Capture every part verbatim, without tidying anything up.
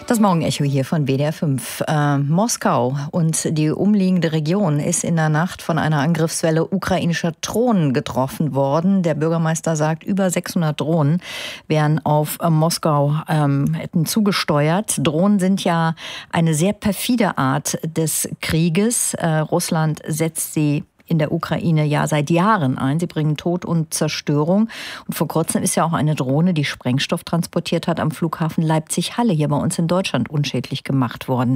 Das Morgenecho hier von W D R fünf. Äh, Moskau und die umliegende Region ist in der Nacht von einer Angriffswelle ukrainischer Drohnen getroffen worden. Der Bürgermeister sagt, über sechshundert Drohnen wären auf äh, Moskau ähm, hätten zugesteuert. Drohnen sind ja eine sehr perfide Art des Krieges. Äh, Russland setzt sie in der Ukraine ja seit Jahren ein. Sie bringen Tod und Zerstörung. Und vor kurzem ist ja auch eine Drohne, die Sprengstoff transportiert hat, am Flughafen Leipzig-Halle hier bei uns in Deutschland unschädlich gemacht worden.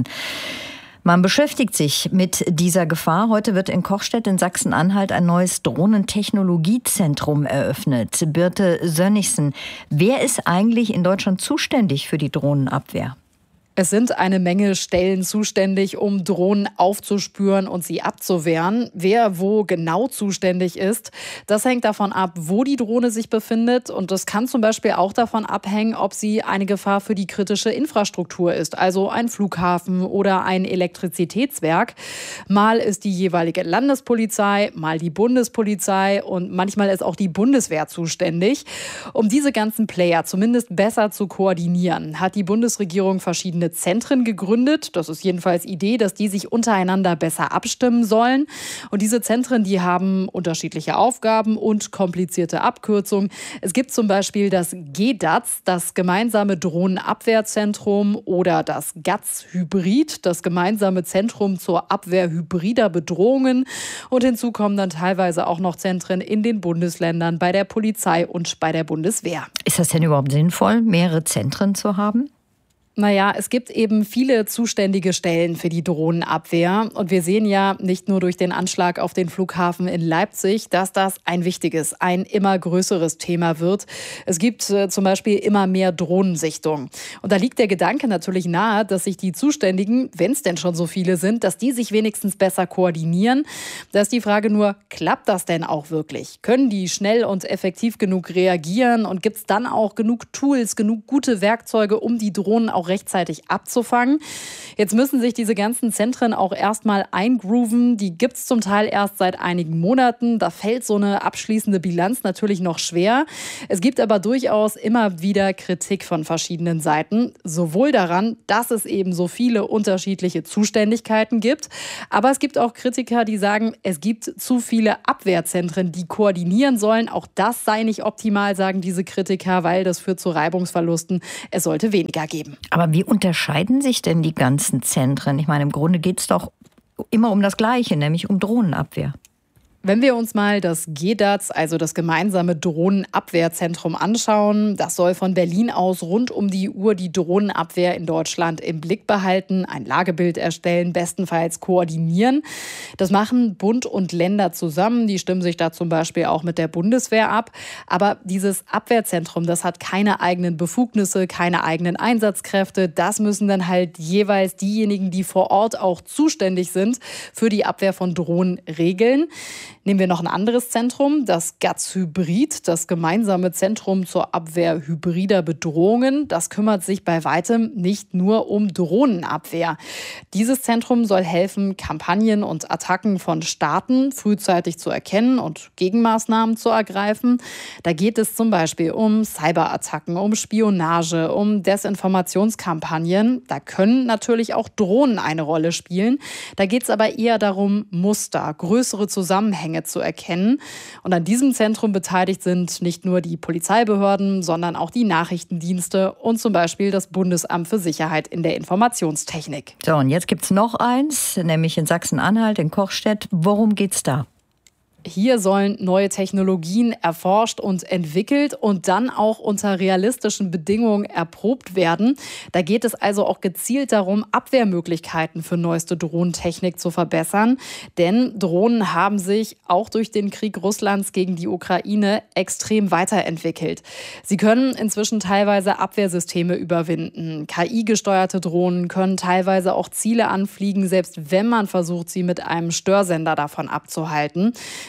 Man beschäftigt sich mit dieser Gefahr. Heute wird in Kochstedt in Sachsen-Anhalt ein neues Drohnentechnologiezentrum eröffnet. Birte Sönnigsen, wer ist eigentlich in Deutschland zuständig für die Drohnenabwehr? Es sind eine Menge Stellen zuständig, um Drohnen aufzuspüren und sie abzuwehren. Wer wo genau zuständig ist, das hängt davon ab, wo die Drohne sich befindet. Und das kann zum Beispiel auch davon abhängen, ob sie eine Gefahr für die kritische Infrastruktur ist, also ein Flughafen oder ein Elektrizitätswerk. Mal ist die jeweilige Landespolizei, mal die Bundespolizei und manchmal ist auch die Bundeswehr zuständig. Um diese ganzen Player zumindest besser zu koordinieren, hat die Bundesregierung verschiedene Zentren gegründet. Das ist jedenfalls Idee, dass die sich untereinander besser abstimmen sollen. Und diese Zentren, die haben unterschiedliche Aufgaben und komplizierte Abkürzungen. Es gibt zum Beispiel das G D A Z, das gemeinsame Drohnenabwehrzentrum, oder das G A Z Hybrid, das gemeinsame Zentrum zur Abwehr hybrider Bedrohungen. Und hinzu kommen dann teilweise auch noch Zentren in den Bundesländern, bei der Polizei und bei der Bundeswehr. Ist das denn überhaupt sinnvoll, mehrere Zentren zu haben? Naja, es gibt eben viele zuständige Stellen für die Drohnenabwehr. Und wir sehen ja nicht nur durch den Anschlag auf den Flughafen in Leipzig, dass das ein wichtiges, ein immer größeres Thema wird. Es gibt äh, zum Beispiel immer mehr Drohnensichtungen. Und da liegt der Gedanke natürlich nahe, dass sich die Zuständigen, wenn es denn schon so viele sind, dass die sich wenigstens besser koordinieren. Da ist die Frage nur, klappt das denn auch wirklich? Können die schnell und effektiv genug reagieren? Und gibt es dann auch genug Tools, genug gute Werkzeuge, um die Drohnen auch rechtzeitig abzufangen? Jetzt müssen sich diese ganzen Zentren auch erstmal eingrooven. Die gibt es zum Teil erst seit einigen Monaten. Da fällt so eine abschließende Bilanz natürlich noch schwer. Es gibt aber durchaus immer wieder Kritik von verschiedenen Seiten. Sowohl daran, dass es eben so viele unterschiedliche Zuständigkeiten gibt. Aber es gibt auch Kritiker, die sagen, es gibt zu viele Abwehrzentren, die koordinieren sollen. Auch das sei nicht optimal, sagen diese Kritiker, weil das führt zu Reibungsverlusten. Es sollte weniger geben. Aber wie unterscheiden sich denn die ganzen Zentren? Ich meine, im Grunde geht es doch immer um das Gleiche, nämlich um Drohnenabwehr. Wenn wir uns mal das G D A Z, also das gemeinsame Drohnenabwehrzentrum, anschauen, das soll von Berlin aus rund um die Uhr die Drohnenabwehr in Deutschland im Blick behalten, ein Lagebild erstellen, bestenfalls koordinieren. Das machen Bund und Länder zusammen. Die stimmen sich da zum Beispiel auch mit der Bundeswehr ab. Aber dieses Abwehrzentrum, das hat keine eigenen Befugnisse, keine eigenen Einsatzkräfte. Das müssen dann halt jeweils diejenigen, die vor Ort auch zuständig sind, für die Abwehr von Drohnen regeln. Nehmen wir noch ein anderes Zentrum, das G A Z Hybrid, das gemeinsame Zentrum zur Abwehr hybrider Bedrohungen. Das kümmert sich bei weitem nicht nur um Drohnenabwehr. Dieses Zentrum soll helfen, Kampagnen und Attacken von Staaten frühzeitig zu erkennen und Gegenmaßnahmen zu ergreifen. Da geht es zum Beispiel um Cyberattacken, um Spionage, um Desinformationskampagnen. Da können natürlich auch Drohnen eine Rolle spielen. Da geht es aber eher darum, Muster, größere Zusammenhänge zu erkennen. Und an diesem Zentrum beteiligt sind nicht nur die Polizeibehörden, sondern auch die Nachrichtendienste und zum Beispiel das Bundesamt für Sicherheit in der Informationstechnik. So, und jetzt gibt es noch eins, nämlich in Sachsen-Anhalt, in Kochstedt. Worum geht's da? Hier sollen neue Technologien erforscht und entwickelt und dann auch unter realistischen Bedingungen erprobt werden. Da geht es also auch gezielt darum, Abwehrmöglichkeiten für neueste Drohnentechnik zu verbessern. Denn Drohnen haben sich auch durch den Krieg Russlands gegen die Ukraine extrem weiterentwickelt. Sie können inzwischen teilweise Abwehrsysteme überwinden. K I-gesteuerte Drohnen können teilweise auch Ziele anfliegen, selbst wenn man versucht, sie mit einem Störsender davon abzuhalten.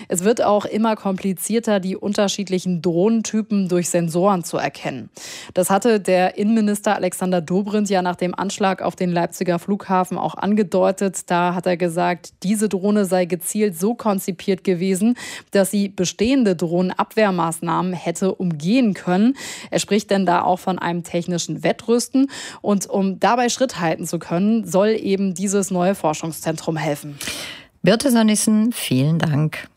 Es wird auch immer komplizierter, die unterschiedlichen Drohnentypen durch Sensoren zu erkennen. Das hatte der Innenminister Alexander Dobrindt ja nach dem Anschlag auf den Leipziger Flughafen auch angedeutet. Da hat er gesagt, diese Drohne sei gezielt so konzipiert gewesen, dass sie bestehende Drohnenabwehrmaßnahmen hätte umgehen können. Er spricht denn da auch von einem technischen Wettrüsten. Und um dabei Schritt halten zu können, soll eben dieses neue Forschungszentrum helfen. Birte Sönnigsen, vielen Dank.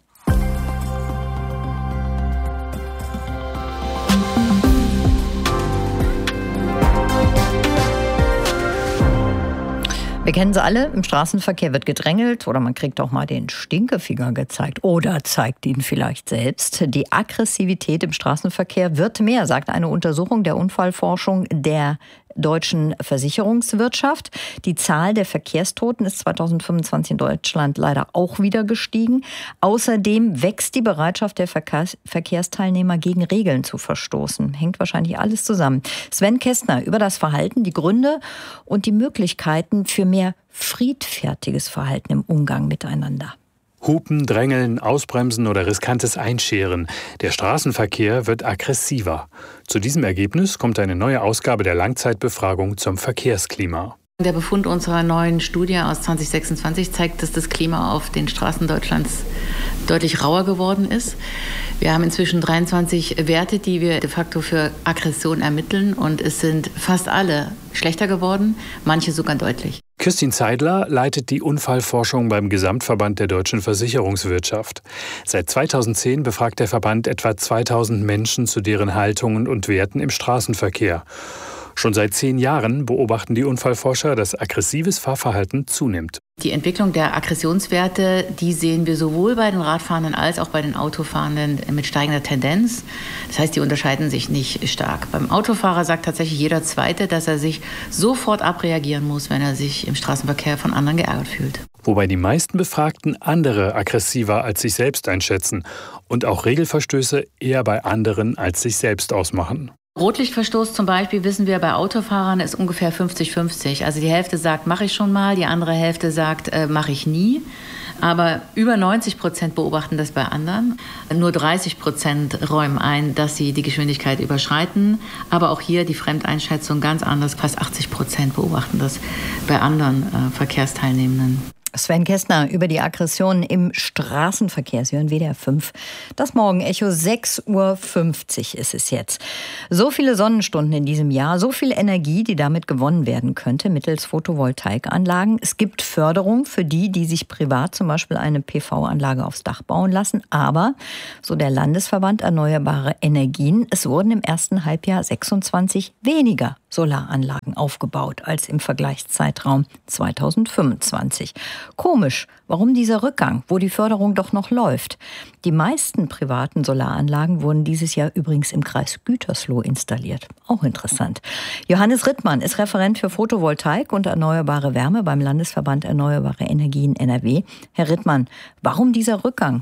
Wir kennen sie alle, im Straßenverkehr wird gedrängelt oder man kriegt auch mal den Stinkefinger gezeigt oder zeigt ihn vielleicht selbst. Die Aggressivität im Straßenverkehr wird mehr, sagt eine Untersuchung der Unfallforschung der deutschen Versicherungswirtschaft. Die Zahl der Verkehrstoten ist zweitausendfünfundzwanzig in Deutschland leider auch wieder gestiegen. Außerdem wächst die Bereitschaft der Verkehrs- Verkehrsteilnehmer, gegen Regeln zu verstoßen. Hängt wahrscheinlich alles zusammen. Sven Kästner über das Verhalten, die Gründe und die Möglichkeiten für mehr friedfertiges Verhalten im Umgang miteinander. Hupen, Drängeln, Ausbremsen oder riskantes Einscheren. Der Straßenverkehr wird aggressiver. Zu diesem Ergebnis kommt eine neue Ausgabe der Langzeitbefragung zum Verkehrsklima. Der Befund unserer neuen Studie aus zwanzig sechsundzwanzig zeigt, dass das Klima auf den Straßen Deutschlands deutlich rauer geworden ist. Wir haben inzwischen dreiundzwanzig Werte, die wir de facto für Aggression ermitteln. Und es sind fast alle schlechter geworden, manche sogar deutlich. Kirstin Zeidler leitet die Unfallforschung beim Gesamtverband der deutschen Versicherungswirtschaft. Seit zweitausendzehn befragt der Verband etwa zweitausend Menschen zu deren Haltungen und Werten im Straßenverkehr. Schon seit zehn Jahren beobachten die Unfallforscher, dass aggressives Fahrverhalten zunimmt. Die Entwicklung der Aggressionswerte, die sehen wir sowohl bei den Radfahrenden als auch bei den Autofahrenden mit steigender Tendenz. Das heißt, die unterscheiden sich nicht stark. Beim Autofahrer sagt tatsächlich jeder Zweite, dass er sich sofort abreagieren muss, wenn er sich im Straßenverkehr von anderen geärgert fühlt. Wobei die meisten Befragten andere aggressiver als sich selbst einschätzen und auch Regelverstöße eher bei anderen als sich selbst ausmachen. Rotlichtverstoß zum Beispiel, wissen wir, bei Autofahrern ist ungefähr fünfzig fünfzig. Also die Hälfte sagt, mache ich schon mal, die andere Hälfte sagt, äh, mache ich nie. Aber über neunzig Prozent beobachten das bei anderen. Nur dreißig Prozent räumen ein, dass sie die Geschwindigkeit überschreiten. Aber auch hier die Fremdeinschätzung ganz anders. Fast achtzig Prozent beobachten das bei anderen äh, Verkehrsteilnehmenden. Sven Kästner über die Aggression im Straßenverkehr. Sie hören W D R fünf. Das Morgenecho, sechs Uhr fünfzig ist es jetzt. So viele Sonnenstunden in diesem Jahr, so viel Energie, die damit gewonnen werden könnte mittels Photovoltaikanlagen. Es gibt Förderung für die, die sich privat zum Beispiel eine P V-Anlage aufs Dach bauen lassen. Aber, so der Landesverband Erneuerbare Energien, es wurden im ersten Halbjahr sechsundzwanzig weniger Solaranlagen aufgebaut als im Vergleichszeitraum zweitausendfünfundzwanzig. Komisch, warum dieser Rückgang, wo die Förderung doch noch läuft? Die meisten privaten Solaranlagen wurden dieses Jahr übrigens im Kreis Gütersloh installiert. Auch interessant. Johannes Rittmann ist Referent für Photovoltaik und erneuerbare Wärme beim Landesverband Erneuerbare Energien N R W. Herr Rittmann, warum dieser Rückgang?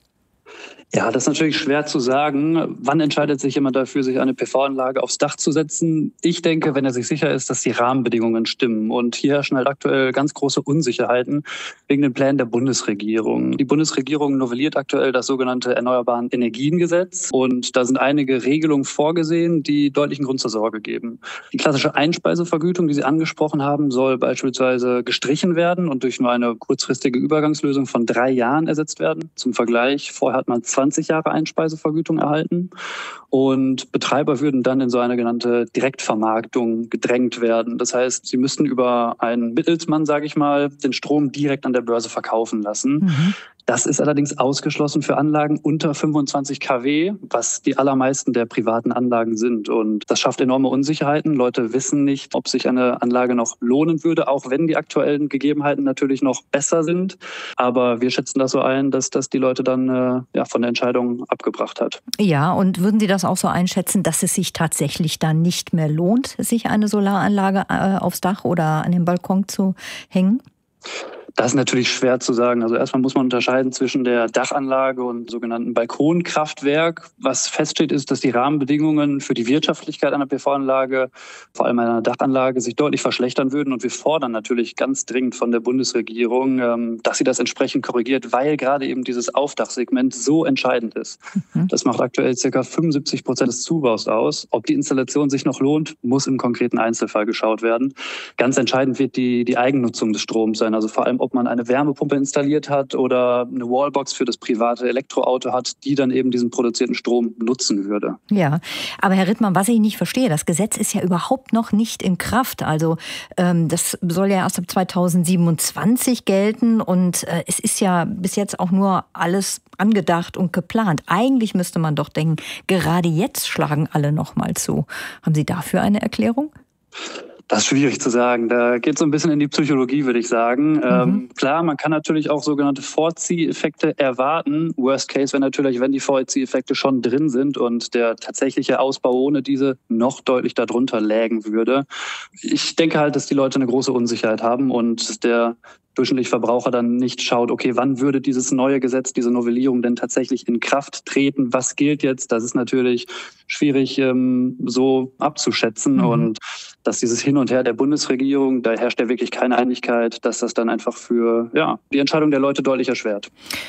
Ja, das ist natürlich schwer zu sagen. Wann entscheidet sich jemand dafür, sich eine P V-Anlage aufs Dach zu setzen? Ich denke, wenn er sich sicher ist, dass die Rahmenbedingungen stimmen. Und hier herrschen halt aktuell ganz große Unsicherheiten wegen den Plänen der Bundesregierung. Die Bundesregierung novelliert aktuell das sogenannte Erneuerbaren Energiengesetz. Und da sind einige Regelungen vorgesehen, die deutlichen Grund zur Sorge geben. Die klassische Einspeisevergütung, die Sie angesprochen haben, soll beispielsweise gestrichen werden und durch nur eine kurzfristige Übergangslösung von drei Jahren ersetzt werden. Zum Vergleich, vorher hat man zwanzig Jahre Einspeisevergütung erhalten und Betreiber würden dann in so eine genannte Direktvermarktung gedrängt werden. Das heißt, sie müssten über einen Mittelsmann, sage ich mal, den Strom direkt an der Börse verkaufen lassen. Mhm. Das ist allerdings ausgeschlossen für Anlagen unter fünfundzwanzig Kilowatt, was die allermeisten der privaten Anlagen sind. Und das schafft enorme Unsicherheiten. Leute wissen nicht, ob sich eine Anlage noch lohnen würde, auch wenn die aktuellen Gegebenheiten natürlich noch besser sind. Aber wir schätzen das so ein, dass das die Leute dann äh, ja, von der Entscheidung abgebracht hat. Ja, und würden Sie das auch so einschätzen, dass es sich tatsächlich dann nicht mehr lohnt, sich eine Solaranlage äh, aufs Dach oder an den Balkon zu hängen? Das ist natürlich schwer zu sagen. Also erstmal muss man unterscheiden zwischen der Dachanlage und sogenannten Balkonkraftwerk. Was feststeht, ist, dass die Rahmenbedingungen für die Wirtschaftlichkeit einer P V-Anlage, vor allem einer Dachanlage, sich deutlich verschlechtern würden. Und wir fordern natürlich ganz dringend von der Bundesregierung, dass sie das entsprechend korrigiert, weil gerade eben dieses Aufdachsegment so entscheidend ist. Mhm. Das macht aktuell ca. fünfundsiebzig Prozent des Zubaus aus. Ob die Installation sich noch lohnt, muss im konkreten Einzelfall geschaut werden. Ganz entscheidend wird die, die Eigennutzung des Stroms sein. Also vor allem, ob man eine Wärmepumpe installiert hat oder eine Wallbox für das private Elektroauto hat, die dann eben diesen produzierten Strom nutzen würde. Ja, aber Herr Rittmann, was ich nicht verstehe, das Gesetz ist ja überhaupt noch nicht in Kraft. Also ähm, das soll ja erst ab zweitausendsiebenundzwanzig gelten und äh, es ist ja bis jetzt auch nur alles angedacht und geplant. Eigentlich müsste man doch denken, gerade jetzt schlagen alle noch mal zu. Haben Sie dafür eine Erklärung? Das ist schwierig zu sagen. Da geht es so ein bisschen in die Psychologie, würde ich sagen. Mhm. Ähm, klar, man kann natürlich auch sogenannte Vorzieheffekte erwarten. Worst Case wäre natürlich, wenn die Vorzieheffekte schon drin sind und der tatsächliche Ausbau ohne diese noch deutlich darunter lägen würde. Ich denke halt, dass die Leute eine große Unsicherheit haben und der durchschnittliche Verbraucher dann nicht schaut, okay, wann würde dieses neue Gesetz, diese Novellierung denn tatsächlich in Kraft treten? Was gilt jetzt? Das ist natürlich schwierig ähm, so abzuschätzen. Mhm. Und dass dieses Hin und Her der Bundesregierung, da herrscht ja wirklich keine Einigkeit, dass das dann einfach für ja, die Entscheidung der Leute deutlich erschwert.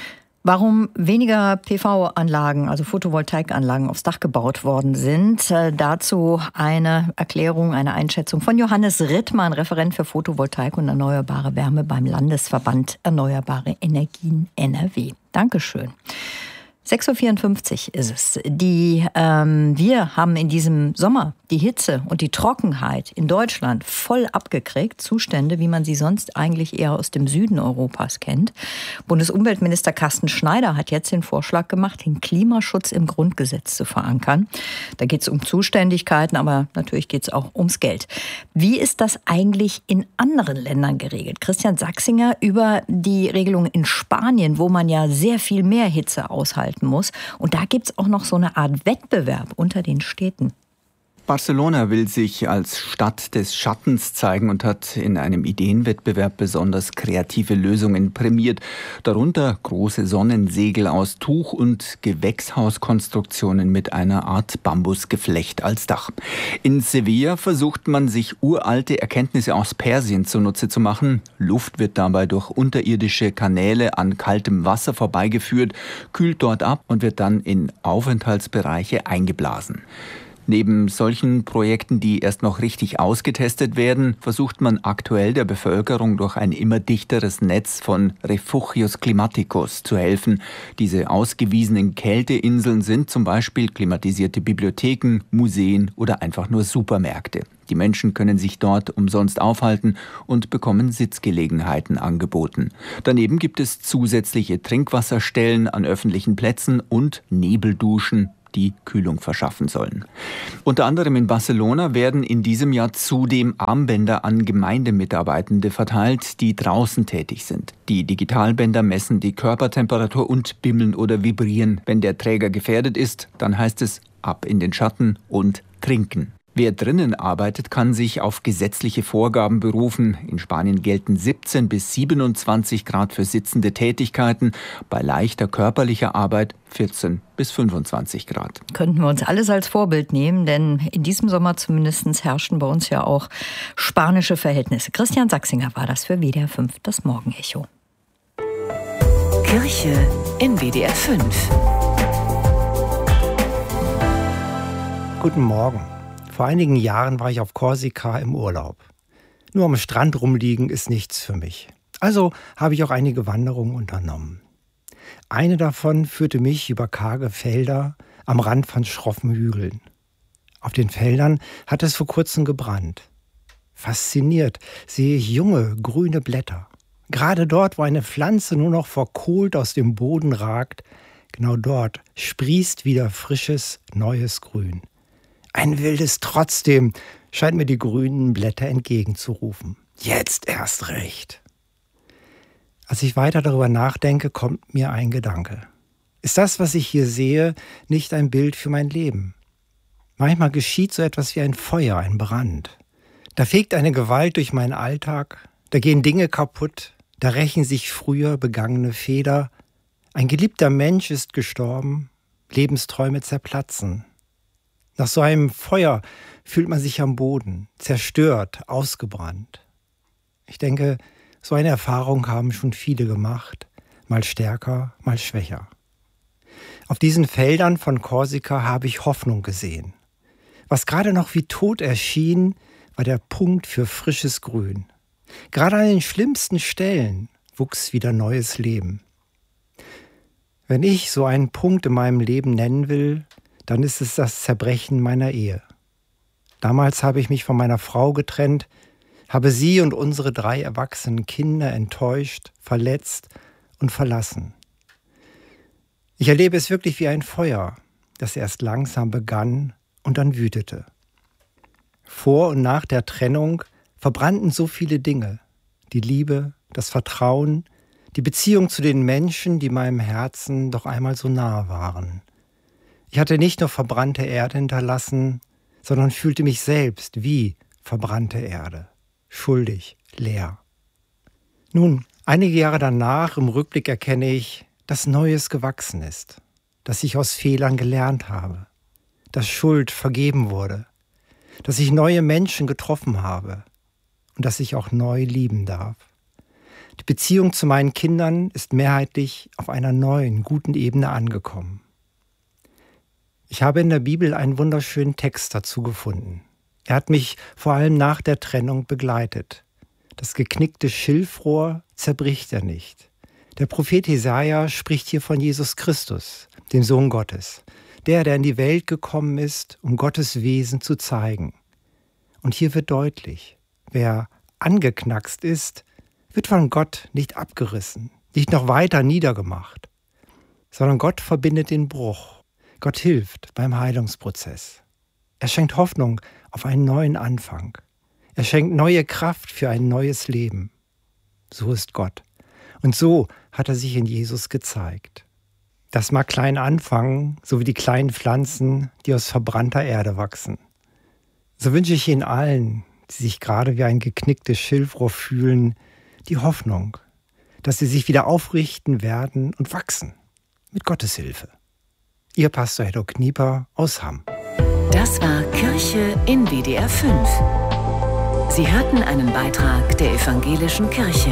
Warum weniger P V-Anlagen, also Photovoltaikanlagen aufs Dach gebaut worden sind, äh, dazu eine Erklärung, eine Einschätzung von Johannes Rittmann, Referent für Photovoltaik und erneuerbare Wärme beim Landesverband Erneuerbare Energien N R W. Dankeschön. sechs Uhr vierundfünfzig ist es. Die, ähm, wir haben in diesem Sommer die Hitze und die Trockenheit in Deutschland voll abgekriegt. Zustände, wie man sie sonst eigentlich eher aus dem Süden Europas kennt. Bundesumweltminister Carsten Schneider hat jetzt den Vorschlag gemacht, den Klimaschutz im Grundgesetz zu verankern. Da geht es um Zuständigkeiten, aber natürlich geht es auch ums Geld. Wie ist das eigentlich in anderen Ländern geregelt? Christian Sachsinger über die Regelung in Spanien, wo man ja sehr viel mehr Hitze aushalten muss. Und da gibt es auch noch so eine Art Wettbewerb unter den Städten. Barcelona will sich als Stadt des Schattens zeigen und hat in einem Ideenwettbewerb besonders kreative Lösungen prämiert. Darunter große Sonnensegel aus Tuch und Gewächshauskonstruktionen mit einer Art Bambusgeflecht als Dach. In Sevilla versucht man, sich uralte Erkenntnisse aus Persien zunutze zu machen. Luft wird dabei durch unterirdische Kanäle an kaltem Wasser vorbeigeführt, kühlt dort ab und wird dann in Aufenthaltsbereiche eingeblasen. Neben solchen Projekten, die erst noch richtig ausgetestet werden, versucht man aktuell der Bevölkerung durch ein immer dichteres Netz von Refugios Climáticos zu helfen. Diese ausgewiesenen Kälteinseln sind zum Beispiel klimatisierte Bibliotheken, Museen oder einfach nur Supermärkte. Die Menschen können sich dort umsonst aufhalten und bekommen Sitzgelegenheiten angeboten. Daneben gibt es zusätzliche Trinkwasserstellen an öffentlichen Plätzen und Nebelduschen, die Kühlung verschaffen sollen. Unter anderem in Barcelona werden in diesem Jahr zudem Armbänder an Gemeindemitarbeitende verteilt, die draußen tätig sind. Die Digitalbänder messen die Körpertemperatur und bimmeln oder vibrieren. Wenn der Träger gefährdet ist, dann heißt es ab in den Schatten und trinken. Wer drinnen arbeitet, kann sich auf gesetzliche Vorgaben berufen. In Spanien gelten siebzehn bis siebenundzwanzig Grad für sitzende Tätigkeiten, bei leichter körperlicher Arbeit vierzehn bis fünfundzwanzig Grad. Könnten wir uns alles als Vorbild nehmen, denn in diesem Sommer zumindest herrschten bei uns ja auch spanische Verhältnisse. Christian Sachsinger war das für W D R fünf, das Morgenecho. Kirche in W D R fünf. Guten Morgen. Vor einigen Jahren war ich auf Korsika im Urlaub. Nur am Strand rumliegen ist nichts für mich. Also habe ich auch einige Wanderungen unternommen. Eine davon führte mich über karge Felder am Rand von schroffen Hügeln. Auf den Feldern hat es vor kurzem gebrannt. Fasziniert sehe ich junge, grüne Blätter. Gerade dort, wo eine Pflanze nur noch verkohlt aus dem Boden ragt, genau dort sprießt wieder frisches, neues Grün. Ein wildes Trotzdem scheint mir die grünen Blätter entgegenzurufen. Jetzt erst recht. Als ich weiter darüber nachdenke, kommt mir ein Gedanke. Ist das, was ich hier sehe, nicht ein Bild für mein Leben? Manchmal geschieht so etwas wie ein Feuer, ein Brand. Da fegt eine Gewalt durch meinen Alltag, da gehen Dinge kaputt, Da rächen sich früher begangene Fehler. Ein geliebter Mensch ist gestorben, Lebensträume zerplatzen. Nach so einem Feuer fühlt man sich am Boden, zerstört, ausgebrannt. Ich denke, so eine Erfahrung haben schon viele gemacht, mal stärker, mal schwächer. Auf diesen Feldern von Korsika habe ich Hoffnung gesehen. Was gerade noch wie tot erschien, war der Punkt für frisches Grün. Gerade an den schlimmsten Stellen wuchs wieder neues Leben. Wenn ich so einen Punkt in meinem Leben nennen will, dann ist es das Zerbrechen meiner Ehe. Damals habe ich mich von meiner Frau getrennt, habe sie und unsere drei erwachsenen Kinder enttäuscht, verletzt und verlassen. Ich erlebe es wirklich wie ein Feuer, das erst langsam begann und dann wütete. Vor und nach der Trennung verbrannten so viele Dinge. Die Liebe, das Vertrauen, die Beziehung zu den Menschen, die meinem Herzen doch einmal so nahe waren. Ich hatte nicht nur verbrannte Erde hinterlassen, sondern fühlte mich selbst wie verbrannte Erde. Schuldig, leer. Nun, einige Jahre danach, im Rückblick erkenne ich, dass Neues gewachsen ist, dass ich aus Fehlern gelernt habe, dass Schuld vergeben wurde, dass ich neue Menschen getroffen habe und dass ich auch neu lieben darf. Die Beziehung zu meinen Kindern ist mehrheitlich auf einer neuen, guten Ebene angekommen. Ich habe in der Bibel einen wunderschönen Text dazu gefunden. Er hat mich vor allem nach der Trennung begleitet. Das geknickte Schilfrohr zerbricht er nicht. Der Prophet Jesaja spricht hier von Jesus Christus, dem Sohn Gottes, der, der in die Welt gekommen ist, um Gottes Wesen zu zeigen. Und hier wird deutlich, wer angeknackst ist, wird von Gott nicht abgerissen, nicht noch weiter niedergemacht, sondern Gott verbindet den Bruch. Gott hilft beim Heilungsprozess. Er schenkt Hoffnung auf einen neuen Anfang. Er schenkt neue Kraft für ein neues Leben. So ist Gott. Und so hat er sich in Jesus gezeigt. Das mag klein anfangen, so wie die kleinen Pflanzen, die aus verbrannter Erde wachsen. So wünsche ich Ihnen allen, die sich gerade wie ein geknicktes Schilfrohr fühlen, die Hoffnung, dass sie sich wieder aufrichten werden und wachsen. Mit Gottes Hilfe. Ihr Pastor Heddo Knieper aus Hamm. Das war Kirche in W D R fünf. Sie hörten einen Beitrag der Evangelischen Kirche.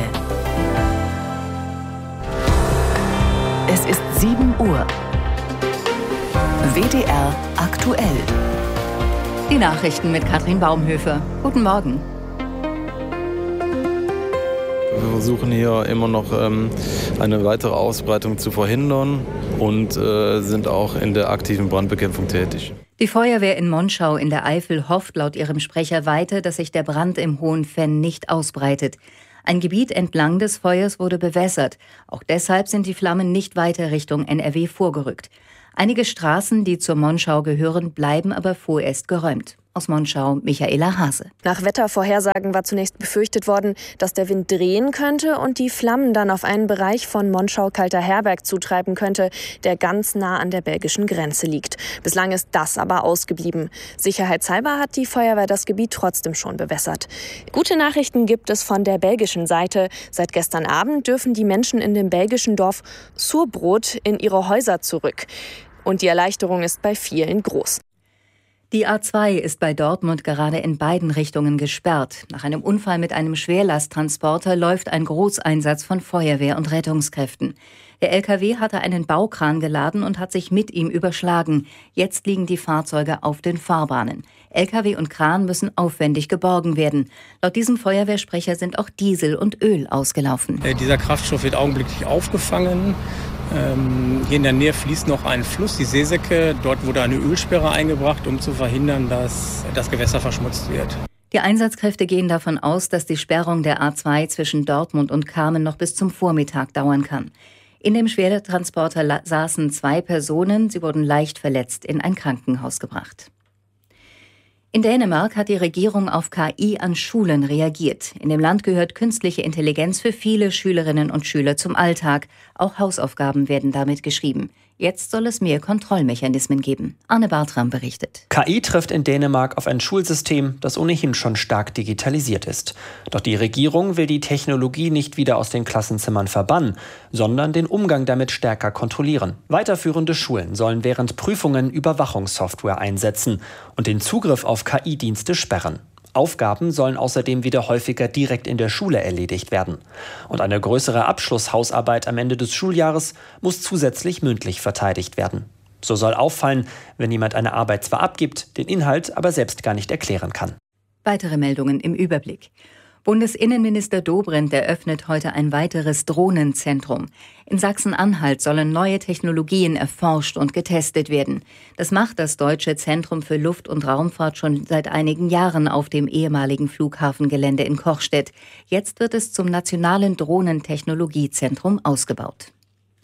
Es ist sieben Uhr. W D R aktuell. Die Nachrichten mit Katrin Baumhöfe. Guten Morgen. Wir versuchen hier immer noch ähm, eine weitere Ausbreitung zu verhindern und äh, sind auch in der aktiven Brandbekämpfung tätig. Die Feuerwehr in Monschau in der Eifel hofft laut ihrem Sprecher weiter, dass sich der Brand im Hohen Venn nicht ausbreitet. Ein Gebiet entlang des Feuers wurde bewässert. Auch deshalb sind die Flammen nicht weiter Richtung N R W vorgerückt. Einige Straßen, die zur Monschau gehören, bleiben aber vorerst geräumt. Aus Monschau, Michaela Hase. Nach Wettervorhersagen war zunächst befürchtet worden, dass der Wind drehen könnte und die Flammen dann auf einen Bereich von Monschau-Kalterherberg zutreiben könnte, der ganz nah an der belgischen Grenze liegt. Bislang ist das aber ausgeblieben. Sicherheitshalber hat die Feuerwehr das Gebiet trotzdem schon bewässert. Gute Nachrichten gibt es von der belgischen Seite. Seit gestern Abend dürfen die Menschen in dem belgischen Dorf Surbrot in ihre Häuser zurück. Und die Erleichterung ist bei vielen groß. Die A zwei ist bei Dortmund gerade in beiden Richtungen gesperrt. Nach einem Unfall mit einem Schwerlasttransporter läuft ein Großeinsatz von Feuerwehr und Rettungskräften. Der L K W hatte einen Baukran geladen und hat sich mit ihm überschlagen. Jetzt liegen die Fahrzeuge auf den Fahrbahnen. L K W und Kran müssen aufwendig geborgen werden. Laut diesem Feuerwehrsprecher sind auch Diesel und Öl ausgelaufen. Äh, dieser Kraftstoff wird augenblicklich aufgefangen. Ähm, hier in der Nähe fließt noch ein Fluss, die Seesäcke. Dort wurde eine Ölsperre eingebracht, um zu verhindern, dass das Gewässer verschmutzt wird. Die Einsatzkräfte gehen davon aus, dass die Sperrung der A zwei zwischen Dortmund und Kamen noch bis zum Vormittag dauern kann. In dem Schwerlasttransporter saßen zwei Personen. Sie wurden leicht verletzt in ein Krankenhaus gebracht. In Dänemark hat die Regierung auf K I an Schulen reagiert. In dem Land gehört künstliche Intelligenz für viele Schülerinnen und Schüler zum Alltag. Auch Hausaufgaben werden damit geschrieben. Jetzt soll es mehr Kontrollmechanismen geben. Arne Bartram berichtet. K I trifft in Dänemark auf ein Schulsystem, das ohnehin schon stark digitalisiert ist. Doch die Regierung will die Technologie nicht wieder aus den Klassenzimmern verbannen, sondern den Umgang damit stärker kontrollieren. Weiterführende Schulen sollen während Prüfungen Überwachungssoftware einsetzen und den Zugriff auf K I-Dienste sperren. Aufgaben sollen außerdem wieder häufiger direkt in der Schule erledigt werden. Und eine größere Abschlusshausarbeit am Ende des Schuljahres muss zusätzlich mündlich verteidigt werden. So soll auffallen, wenn jemand eine Arbeit zwar abgibt, den Inhalt aber selbst gar nicht erklären kann. Weitere Meldungen im Überblick. Bundesinnenminister Dobrindt eröffnet heute ein weiteres Drohnenzentrum. In Sachsen-Anhalt sollen neue Technologien erforscht und getestet werden. Das macht das Deutsche Zentrum für Luft- und Raumfahrt schon seit einigen Jahren auf dem ehemaligen Flughafengelände in Kochstedt. Jetzt wird es zum Nationalen Drohnentechnologiezentrum ausgebaut.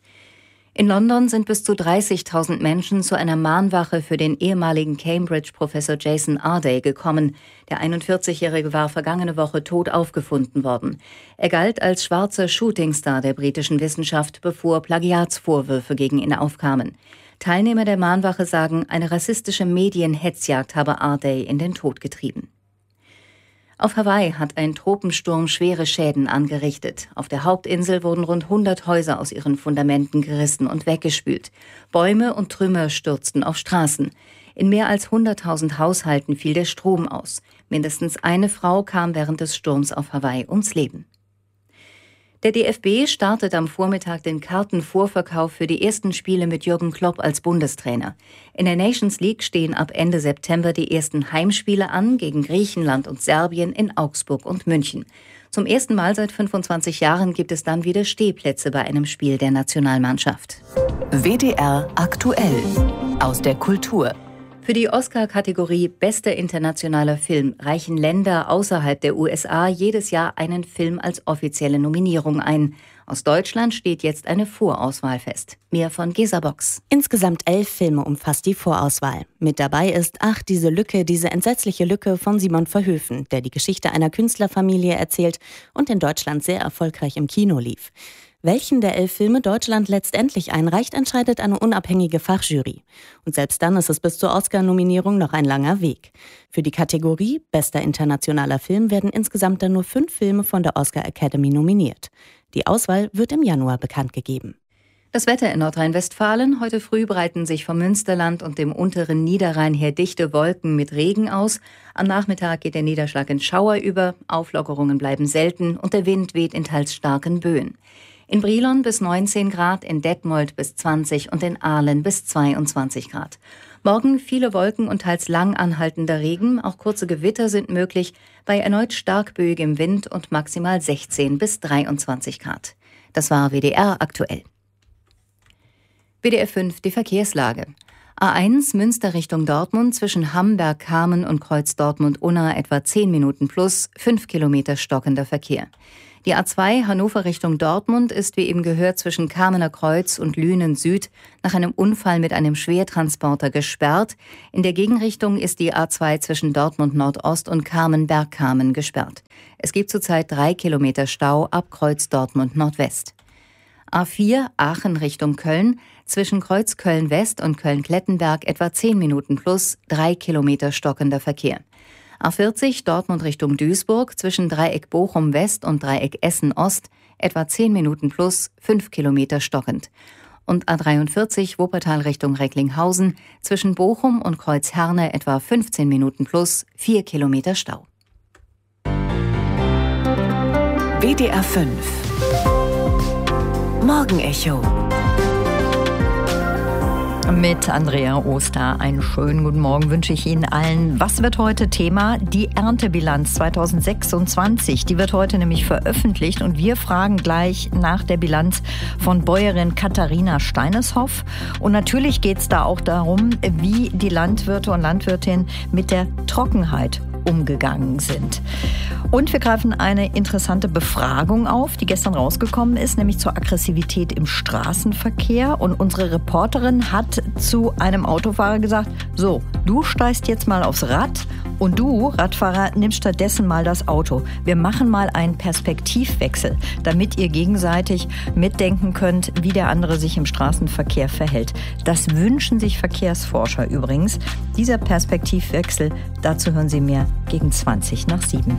In London sind bis zu dreißigtausend Menschen zu einer Mahnwache für den ehemaligen Cambridge-Professor Jason Arday gekommen. Der einundvierzigjährige war vergangene Woche tot aufgefunden worden. Er galt als schwarzer Shootingstar der britischen Wissenschaft, bevor Plagiatsvorwürfe gegen ihn aufkamen. Teilnehmer der Mahnwache sagen, eine rassistische Medienhetzjagd habe Arday in den Tod getrieben. Auf Hawaii hat ein Tropensturm schwere Schäden angerichtet. Auf der Hauptinsel wurden rund hundert Häuser aus ihren Fundamenten gerissen und weggespült. Bäume und Trümmer stürzten auf Straßen. In mehr als hunderttausend Haushalten fiel der Strom aus. Mindestens eine Frau kam während des Sturms auf Hawaii ums Leben. Der D F B startet am Vormittag den Kartenvorverkauf für die ersten Spiele mit Jürgen Klopp als Bundestrainer. In der Nations League stehen ab Ende September die ersten Heimspiele an gegen Griechenland und Serbien in Augsburg und München. Zum ersten Mal seit fünfundzwanzig Jahren gibt es dann wieder Stehplätze bei einem Spiel der Nationalmannschaft. W D R aktuell aus der Kultur. Für die Oscar-Kategorie Bester internationaler Film reichen Länder außerhalb der U S A jedes Jahr einen Film als offizielle Nominierung ein. Aus Deutschland steht jetzt eine Vorauswahl fest. Mehr von Gesa Box. Insgesamt elf Filme umfasst die Vorauswahl. Mit dabei ist Ach, diese Lücke, diese entsetzliche Lücke von Simon Verhoeven, der die Geschichte einer Künstlerfamilie erzählt und in Deutschland sehr erfolgreich im Kino lief. Welchen der elf Filme Deutschland letztendlich einreicht, entscheidet eine unabhängige Fachjury. Und selbst dann ist es bis zur Oscar-Nominierung noch ein langer Weg. Für die Kategorie Bester internationaler Film werden insgesamt dann nur fünf Filme von der Oscar Academy nominiert. Die Auswahl wird im Januar bekannt gegeben. Das Wetter in Nordrhein-Westfalen. Heute früh breiten sich vom Münsterland und dem unteren Niederrhein her dichte Wolken mit Regen aus. Am Nachmittag geht der Niederschlag in Schauer über. Auflockerungen bleiben selten und der Wind weht in teils starken Böen. In Brilon bis neunzehn Grad, in Detmold bis zwanzig und in Aalen bis zweiundzwanzig Grad. Morgen viele Wolken und teils lang anhaltender Regen, auch kurze Gewitter sind möglich, bei erneut stark böigem Wind und maximal sechzehn bis dreiundzwanzig Grad. Das war W D R aktuell. W D R fünf, die Verkehrslage. A eins Münster Richtung Dortmund zwischen Hamberg-Kamen und Kreuz Dortmund-Unna etwa zehn Minuten plus, fünf Kilometer stockender Verkehr. Die A zwei Hannover Richtung Dortmund ist wie eben gehört zwischen Kamener Kreuz und Lünen Süd nach einem Unfall mit einem Schwertransporter gesperrt. In der Gegenrichtung ist die A zwei zwischen Dortmund Nordost und Kamen-Bergkamen gesperrt. Es gibt zurzeit drei Kilometer Stau ab Kreuz Dortmund Nordwest. A vier Aachen Richtung Köln zwischen Kreuz Köln West und Köln-Klettenberg etwa zehn Minuten plus, drei Kilometer stockender Verkehr. A vierzig Dortmund Richtung Duisburg zwischen Dreieck Bochum West und Dreieck Essen Ost etwa zehn Minuten plus, fünf Kilometer stockend. Und A dreiundvierzig Wuppertal Richtung Recklinghausen zwischen Bochum und Kreuz Herne etwa fünfzehn Minuten plus, vier Kilometer Stau. W D R fünf Morgenecho Mit Andrea Oster. Einen schönen guten Morgen wünsche ich Ihnen allen. Was wird heute Thema? Die Erntebilanz zweitausendsechsundzwanzig. Die wird heute nämlich veröffentlicht und wir fragen gleich nach der Bilanz von Bäuerin Katharina Steineshoff. Und natürlich geht es da auch darum, wie die Landwirte und Landwirtinnen mit der Trockenheit umgegangen sind. Und wir greifen eine interessante Befragung auf, die gestern rausgekommen ist, nämlich zur Aggressivität im Straßenverkehr. Und unsere Reporterin hat zu einem Autofahrer gesagt, so, du steigst jetzt mal aufs Rad Und du, Radfahrer, nimmst stattdessen mal das Auto. Wir machen mal einen Perspektivwechsel, damit ihr gegenseitig mitdenken könnt, wie der andere sich im Straßenverkehr verhält. Das wünschen sich Verkehrsforscher übrigens. Dieser Perspektivwechsel, dazu hören Sie mehr gegen zwanzig nach sieben.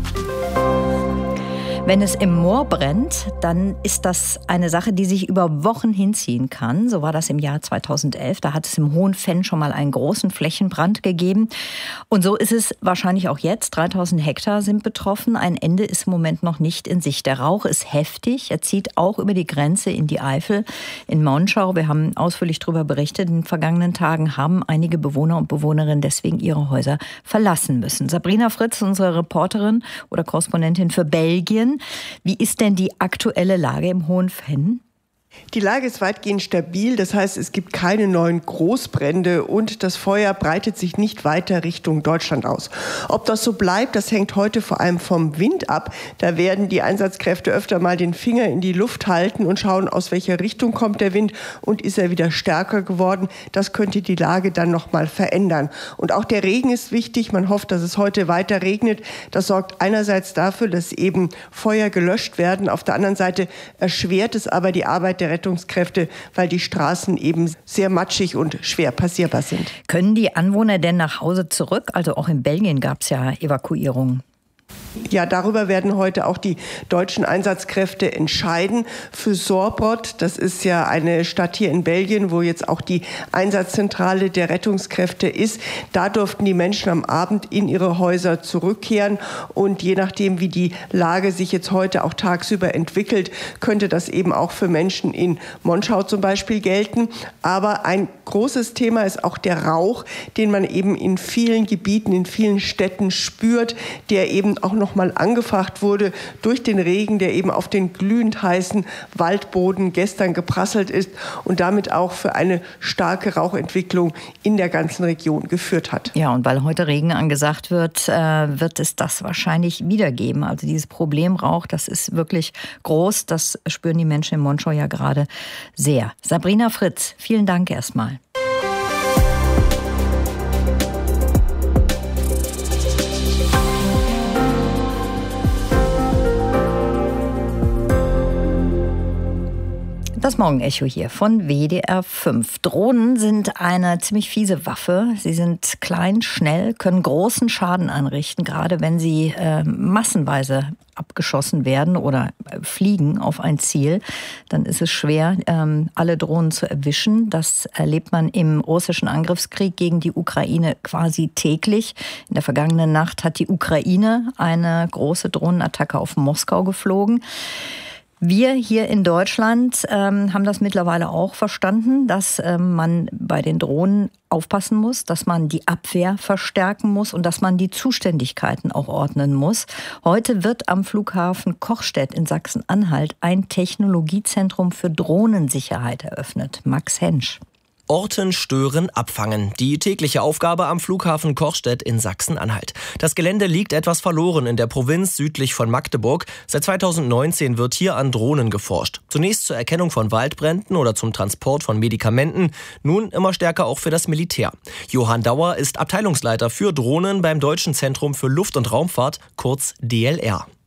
Wenn es im Moor brennt, dann ist das eine Sache, die sich über Wochen hinziehen kann. So war das im Jahr zweitausendelf. Da hat es im Hohen Venn schon mal einen großen Flächenbrand gegeben. Und so ist es wahrscheinlich auch jetzt. dreitausend Hektar sind betroffen. Ein Ende ist im Moment noch nicht in Sicht. Der Rauch ist heftig. Er zieht auch über die Grenze in die Eifel, in Monschau. Wir haben ausführlich darüber berichtet. In den vergangenen Tagen haben einige Bewohner und Bewohnerinnen deswegen ihre Häuser verlassen müssen. Sabrina Fritz, unsere Reporterin oder Korrespondentin für Belgien. Wie ist denn die aktuelle Lage im Hohen Venn? Die Lage ist weitgehend stabil, das heißt, es gibt keine neuen Großbrände und das Feuer breitet sich nicht weiter Richtung Deutschland aus. Ob das so bleibt, das hängt heute vor allem vom Wind ab. Da werden die Einsatzkräfte öfter mal den Finger in die Luft halten und schauen, aus welcher Richtung kommt der Wind und ist er wieder stärker geworden. Das könnte die Lage dann noch mal verändern. Und auch der Regen ist wichtig. Man hofft, dass es heute weiter regnet. Das sorgt einerseits dafür, dass eben Feuer gelöscht werden. Auf der anderen Seite erschwert es aber die Arbeit der Rettungskräfte, weil die Straßen eben sehr matschig und schwer passierbar sind. Können die Anwohner denn nach Hause zurück? Also auch in Belgien gab es ja Evakuierungen. Ja, darüber werden heute auch die deutschen Einsatzkräfte entscheiden. Für Sorbot, das ist ja eine Stadt hier in Belgien, wo jetzt auch die Einsatzzentrale der Rettungskräfte ist. Da durften die Menschen am Abend in ihre Häuser zurückkehren. Und je nachdem, wie die Lage sich jetzt heute auch tagsüber entwickelt, könnte das eben auch für Menschen in Monschau zum Beispiel gelten. Aber ein großes Thema ist auch der Rauch, den man eben in vielen Gebieten, in vielen Städten spürt, der eben auch noch mal angefacht wurde durch den Regen, der eben auf den glühend heißen Waldboden gestern geprasselt ist und damit auch für eine starke Rauchentwicklung in der ganzen Region geführt hat. Ja, und weil heute Regen angesagt wird, äh, wird es das wahrscheinlich wieder geben. Also dieses Problem Rauch, das ist wirklich groß. Das spüren die Menschen in Monschau ja gerade sehr. Sabrina Fritz, vielen Dank erstmal. Das Morgenecho hier von W D R fünf. Drohnen sind eine ziemlich fiese Waffe. Sie sind klein, schnell, können großen Schaden anrichten, gerade wenn sie äh, massenweise abgeschossen werden oder fliegen auf ein Ziel. Dann ist es schwer, ähm, alle Drohnen zu erwischen. Das erlebt man im russischen Angriffskrieg gegen die Ukraine quasi täglich. In der vergangenen Nacht hat die Ukraine eine große Drohnenattacke auf Moskau geflogen. Wir hier in Deutschland ähm, haben das mittlerweile auch verstanden, dass ähm, man bei den Drohnen aufpassen muss, dass man die Abwehr verstärken muss und dass man die Zuständigkeiten auch ordnen muss. Heute wird am Flughafen Kochstedt in Sachsen-Anhalt ein Technologiezentrum für Drohnensicherheit eröffnet. Max Hensch. Orten, stören, abfangen. Die tägliche Aufgabe am Flughafen Kochstedt in Sachsen-Anhalt. Das Gelände liegt etwas verloren in der Provinz südlich von Magdeburg. Seit zweitausendneunzehn wird hier an Drohnen geforscht. Zunächst zur Erkennung von Waldbränden oder zum Transport von Medikamenten. Nun immer stärker auch für das Militär. Johann Dauer ist Abteilungsleiter für Drohnen beim Deutschen Zentrum für Luft- und Raumfahrt, kurz D L R.